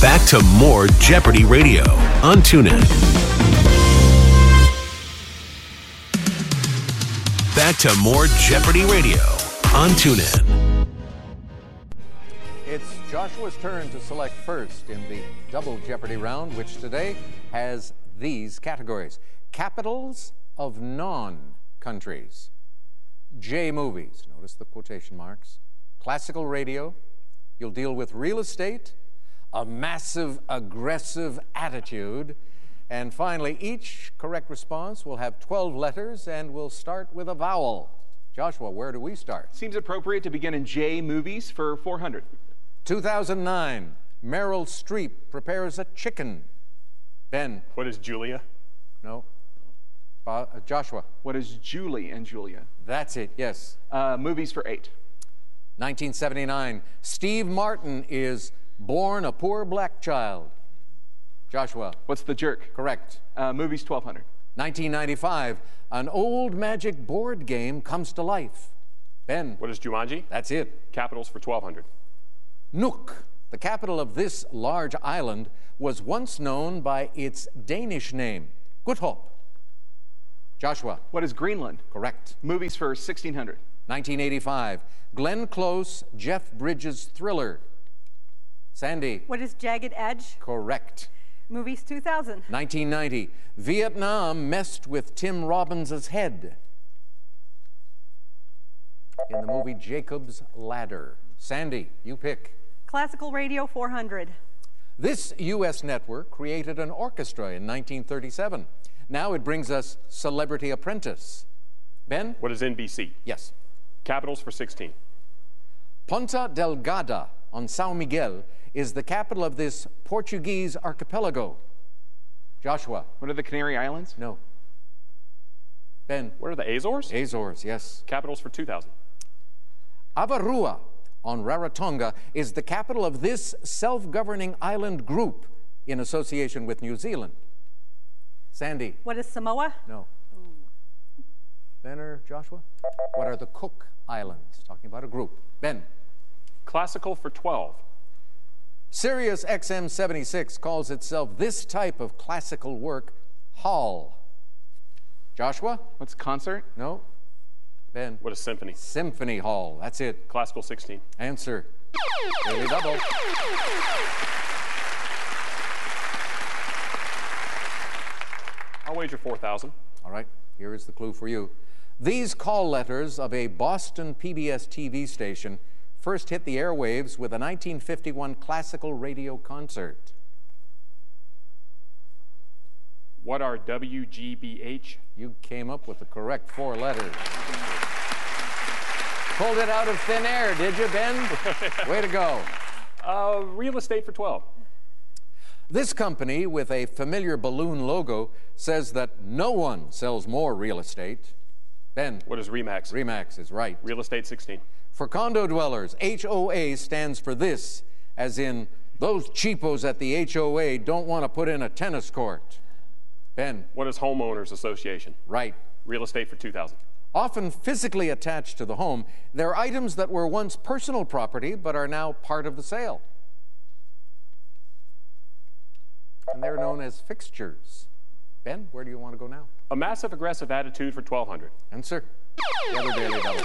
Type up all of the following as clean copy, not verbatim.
Back to more Jeopardy Radio on TuneIn. Back to more Jeopardy Radio on TuneIn. It's Joshua's turn to select first in the Double Jeopardy round, which today has these categories. Capitals of non-countries. J movies, notice the quotation marks. Classical radio. You'll deal with real estate, a massive, aggressive attitude, and finally, each correct response will have 12 letters, and we'll start with a vowel. Joshua, where do we start? Seems appropriate to begin in J movies for 400. 2009, Meryl Streep prepares a chicken. Ben. What is Julia? No. Joshua. What is Julie and Julia? That's it, yes. Movies for 8. 1979, Steve Martin is born a poor black child. Joshua. What's The Jerk? Correct. Movies 1200. 1995, an old magic board game comes to life. Ben. What is Jumanji? That's it. Capitals for 1200. Nuuk, the capital of this large island, was once known by its Danish name, Guttorp. Joshua. What is Greenland? Correct. Movies for 1600. 1985, Glenn Close, Jeff Bridges thriller. Sandy. What is Jagged Edge? Correct. Movies 2000. 1990, Vietnam messed with Tim Robbins' head in the movie Jacob's Ladder. Sandy, you pick. Classical Radio 400. This U.S. network created an orchestra in 1937. Now it brings us Celebrity Apprentice. Ben? What is NBC? Yes. Capitals for 16. Ponta Delgada on São Miguel is the capital of this Portuguese archipelago. Joshua. What are the Canary Islands? No. Ben. What are the Azores? Azores, yes. Capitals for 2000. Avarua on Rarotonga is the capital of this self-governing island group in association with New Zealand. Sandy. What is Samoa? No. Ben or Joshua? What are the Cook Islands? Talking about a group. Ben. Classical for 12. Sirius XM 76 calls itself this type of classical work hall. Joshua? What's concert? No. Ben. What is symphony? Symphony hall. That's it. Classical 16. Answer. Daily double. I'll wager 4,000. All right. Here is the clue for you. These call letters of a Boston PBS TV station first hit the airwaves with a 1951 classical radio concert. What are WGBH? You came up with the correct 4 letters. Pulled it out of thin air, did you, Ben? Way to go. Real estate for 12. This company, with a familiar balloon logo, says that no one sells more real estate. Ben. What is RE/MAX? RE/MAX is right. Real estate 16. For condo dwellers, HOA stands for this, as in, those cheapos at the HOA don't want to put in a tennis court. Ben. What is Homeowners Association? Right. Real estate for 2000. Often physically attached to the home, they're items that were once personal property but are now part of the sale. And they're known as fixtures. Ben, where do you want to go now? A massive aggressive attitude for 1200. Answer. The other daily double.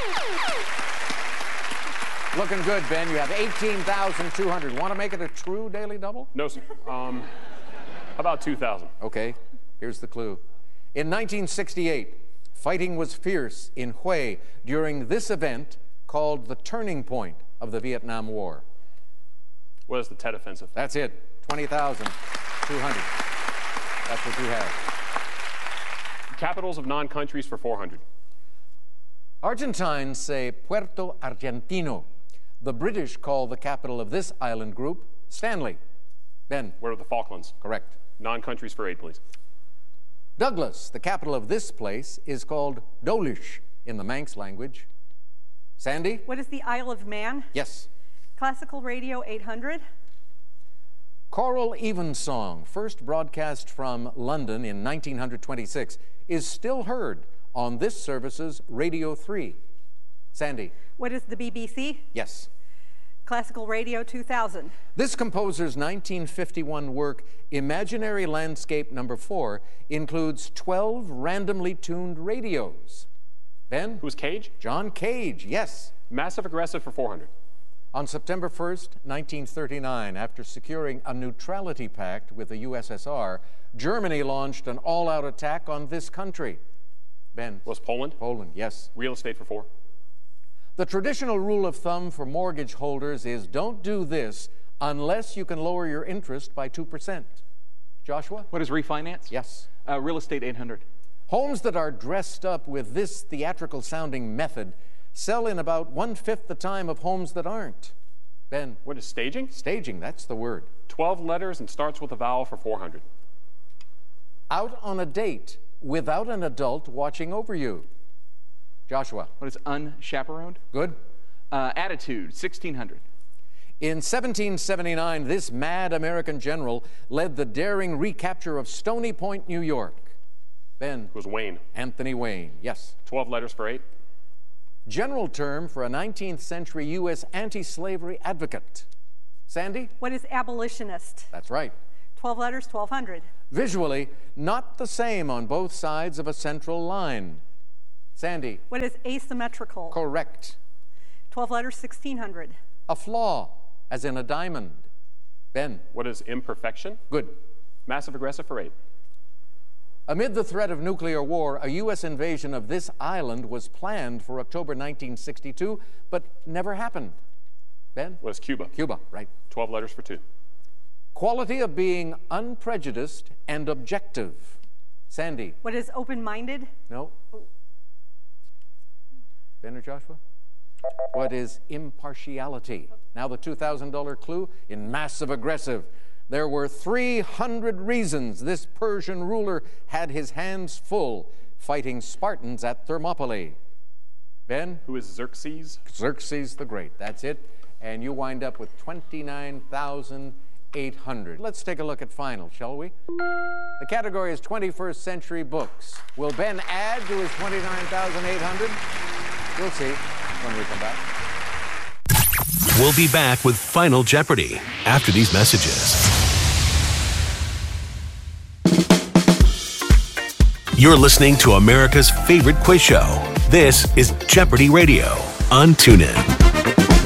Looking good, Ben. You have 18,200. Want to make it a true daily double? No, sir. How about 2,000? Okay. Here's the clue. In 1968, fighting was fierce in Hue during this event called the turning point of the Vietnam War. What is the Tet Offensive? That's it. 20,200. That's what you have. Capitals of non-countries for 400. Argentines say Puerto Argentino. The British call the capital of this island group Stanley. Ben. What are the Falklands? Correct. Non-countries for 8, please. Douglas, the capital of this place, is called Dolish in the Manx language. Sandy? What is the Isle of Man? Yes. Classical Radio 800. Choral Evensong, first broadcast from London in 1926, is still heard on this service's Radio 3. Sandy? What is the BBC? Yes. Classical Radio 2000. This composer's 1951 work, Imaginary Landscape No. 4, includes 12 randomly tuned radios. Ben? Who's Cage? John Cage, yes. Massive Aggressive for 400. On September 1st, 1939, after securing a neutrality pact with the USSR, Germany launched an all-out attack on this country. Ben? Was Poland? Poland, yes. Real estate for 4. The traditional rule of thumb for mortgage holders is don't do this unless you can lower your interest by 2%. Joshua? What is refinance? Yes. Real estate 800. Homes that are dressed up with this theatrical-sounding method sell in about 1/5 the time of homes that aren't. Ben? What is staging? Staging, that's the word. 12 letters and starts with a vowel for 400. Out on a date without an adult watching over you. Joshua? What is unchaperoned? Good. Attitude 1600. In 1779, this mad American general led the daring recapture of Stony Point, New York. Ben? Was Wayne. Anthony Wayne, yes. 12 letters for 8. General term for a 19th century U.S. anti-slavery advocate. Sandy? What is abolitionist? That's right. 12 letters, 1200. Visually, not the same on both sides of a central line. Sandy? What is asymmetrical? Correct. 12 letters, 1600. A flaw, as in a diamond. Ben? What is imperfection? Good. Massive Aggressive for 8. Amid the threat of nuclear war, a U.S. invasion of this island was planned for October 1962, but never happened. Ben? Was Cuba. Cuba, right. 12 letters for 2. Quality of being unprejudiced and objective. Sandy? What is open-minded? No. Ben or Joshua? What is impartiality? Now the $2,000 clue in Massive Aggressive. There were 300 reasons this Persian ruler had his hands full fighting Spartans at Thermopylae. Ben? Who is Xerxes? Xerxes the Great. That's it. And you wind up with 29,800. Let's take a look at final, shall we? The category is 21st century books. Will Ben add to his 29,800? We'll see when we come back. We'll be back with Final Jeopardy after these messages. You're listening to America's favorite quiz show. This is Jeopardy Radio on TuneIn.